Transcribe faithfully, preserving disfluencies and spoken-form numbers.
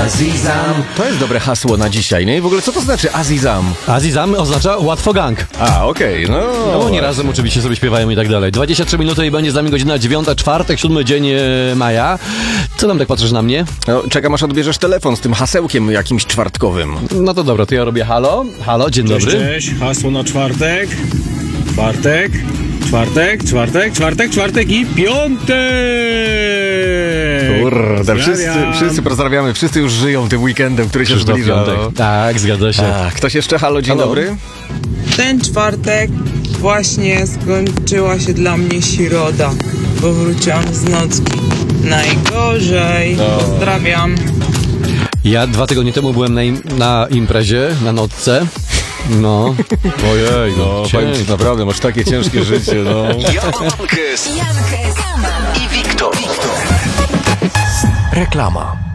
Azizam. To jest dobre hasło na dzisiaj, nie? I w ogóle co to znaczy Azizam? Azizam oznacza łatwo gang. A, okej, okay, no... No oni razem oczywiście sobie śpiewają i tak dalej. dwadzieścia trzy minuty i będzie z nami godzina dziewiąta, czwartek, siódmy dzień e, maja. Co tam tak patrzysz na mnie? No, czekam aż odbierzesz telefon z tym hasełkiem jakimś czwartkowym. No to dobra, to ja robię halo. Halo, dzień Cześć, dobry. cześć, hasło na czwartek. Czwartek, czwartek, czwartek, czwartek, czwartek i piątek! Kurde, wszyscy, wszyscy pozdrawiamy, wszyscy już żyją tym weekendem, który się Krzysztof zbliża. Piątek. Tak, zgadza się. A, ktoś jeszcze? Halo, dzień Halo. dobry. Ten czwartek właśnie skończyła się dla mnie środa, bo wróciłam z nocki. Najgorzej. Pozdrawiam. Ja dwa tygodnie temu byłem na, im, na imprezie, na nocce. No, ojej, no, No, powiem ci, naprawdę, masz takie ciężkie życie, no. Jankes i Wiktor. Reklama.